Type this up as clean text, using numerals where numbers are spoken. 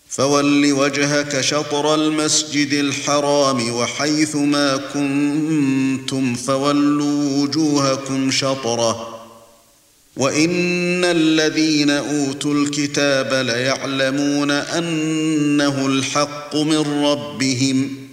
فول وجهك شطر المسجد الحرام وحيث ما كنتم فولوا وجوهكم شطره وإن الذين أوتوا الكتاب ليعلمون أنه الحق من ربهم